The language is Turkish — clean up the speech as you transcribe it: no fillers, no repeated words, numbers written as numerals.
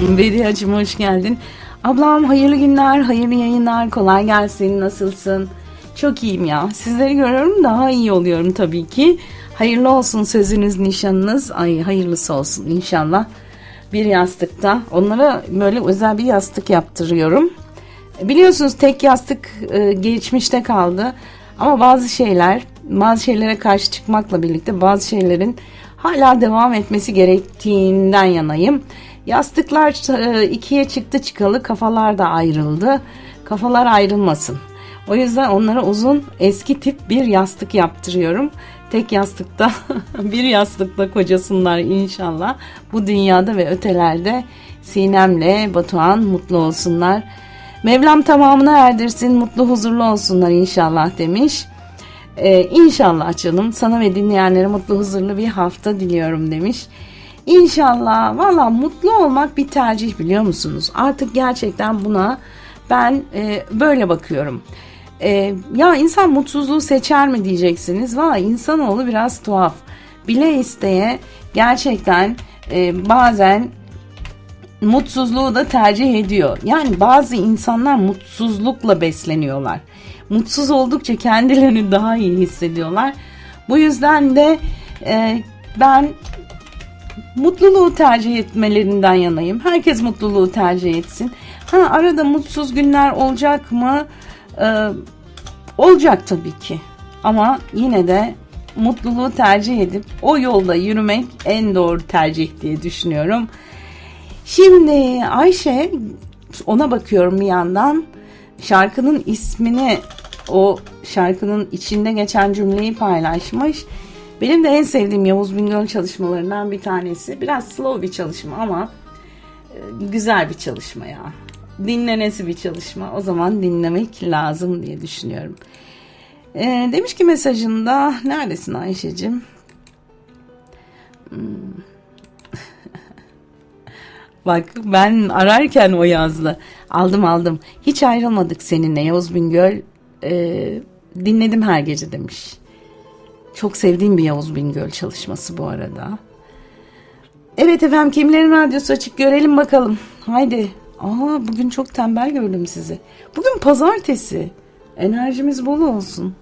Bediyacığım hoş geldin. Ablam hayırlı günler, hayırlı yayınlar, kolay gelsin. Nasılsın? Çok iyiyim ya. Sizleri görüyorum, daha iyi oluyorum tabii ki. Hayırlı olsun sözünüz, nişanınız. Ay hayırlısı olsun inşallah. Bir yastıkta. Onlara böyle özel bir yastık yaptırıyorum. Biliyorsunuz tek yastık geçmişte kaldı. Ama bazı şeylere karşı çıkmakla birlikte bazı şeylerin hala devam etmesi gerektiğinden yanayım. Yastıklar ikiye çıktı çıkalı, kafalar da ayrıldı. Kafalar ayrılmasın. O yüzden onlara uzun eski tip bir yastık yaptırıyorum. Tek yastıkta bir yastıkla kocasınlar inşallah. Bu dünyada ve ötelerde Sinem'le Batuhan mutlu olsunlar. Mevlam tamamına erdirsin, mutlu huzurlu olsunlar inşallah demiş. İnşallah canım, sana ve dinleyenlere mutlu huzurlu bir hafta diliyorum demiş. İnşallah. Valla mutlu olmak bir tercih, biliyor musunuz? Artık gerçekten buna ben böyle bakıyorum. Ya insan mutsuzluğu seçer mi diyeceksiniz. Valla insanoğlu biraz tuhaf. Bile isteye gerçekten bazen mutsuzluğu da tercih ediyor. Yani bazı insanlar mutsuzlukla besleniyorlar. Mutsuz oldukça kendilerini daha iyi hissediyorlar. Bu yüzden de ben mutluluğu tercih etmelerinden yanayım. Herkes mutluluğu tercih etsin. Arada mutsuz günler olacak mı? Olacak tabii ki. Ama yine de mutluluğu tercih edip o yolda yürümek en doğru tercih diye düşünüyorum. Şimdi Ayşe, ona bakıyorum bir yandan. Şarkının ismini, o şarkının içinde geçen cümleyi paylaşmış. Benim de en sevdiğim Yavuz Bingöl çalışmalarından bir tanesi. Biraz slow bir çalışma ama güzel bir çalışma ya. Dinlenesi bir çalışma. O zaman dinlemek lazım diye düşünüyorum. Demiş ki mesajında, neredesin Ayşe'cim? Bak ben ararken o yazdı. Aldım. Hiç ayrılmadık seninle Yavuz Bingöl. Dinledim her gece demiş. Çok sevdiğim bir Yavuz Bingöl çalışması bu arada. Evet efendim, kimlerin radyosu açık, görelim bakalım. Haydi. Bugün çok tembel gördüm sizi. Bugün pazartesi. Enerjimiz bol olsun.